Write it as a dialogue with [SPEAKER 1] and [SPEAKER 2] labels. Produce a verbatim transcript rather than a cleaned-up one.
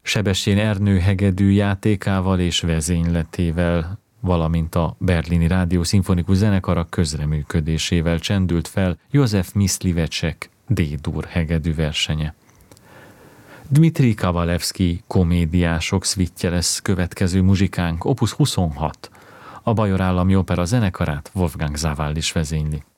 [SPEAKER 1] Sebestyén Ernő hegedű játékával és vezényletével, valamint a Berlini Rádió Szimfonikus Zenekara közreműködésével csendült fel József Myslivecek D-dur hegedű versenye. Dmitri Kavalevszky komédiások szvittje lesz következő muzsikánk, opus huszonhat. A Bajor Állami Opera zenekarát Wolfgang Sawallisch vezényli.